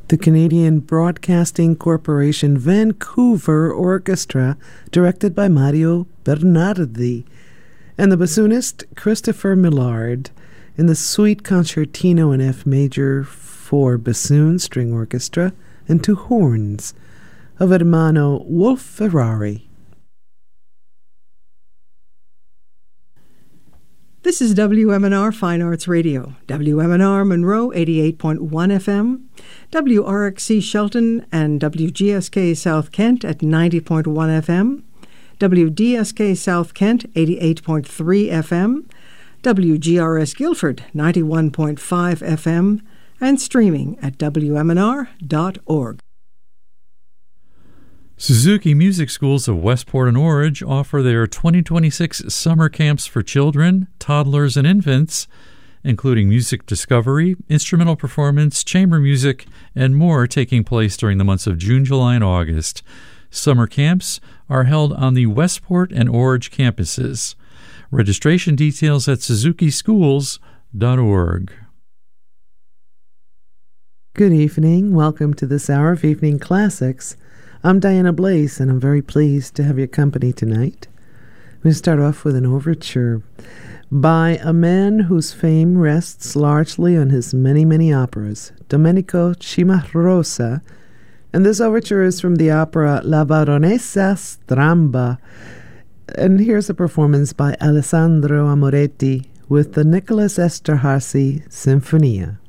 The Canadian Broadcasting Corporation Vancouver Orchestra, directed by Mario Bernardi, and the bassoonist Christopher Millard, in the Suite Concertino in F major for bassoon, string orchestra, and two horns of Ermanno Wolf-Ferrari. This is WMNR Fine Arts Radio, WMNR Monroe 88.1 FM, WRXC Shelton and WGSK South Kent at 90.1 FM, WDSK South Kent 88.3 FM, WGRS Guildford 91.5 FM, and streaming at WMNR.org. Suzuki Music Schools of Westport and Orange offer their 2026 summer camps for children, toddlers, and infants, including music discovery, instrumental performance, chamber music, and more taking place during the months of June, July, and August. Summer camps are held on the Westport and Orange campuses. Registration details at suzukischools.org. Good evening. Welcome to this hour of Evening Classics. I'm Diana Blaze, and I'm very pleased to have your company tonight. I'm going to start off with an overture by a man whose fame rests largely on his many, many operas, Domenico Cimarosa, and this overture is from the opera La Baronessa Stramba. And here's a performance by Alessandro Amoretti with the Nicholas Esterhazy Sinfonia.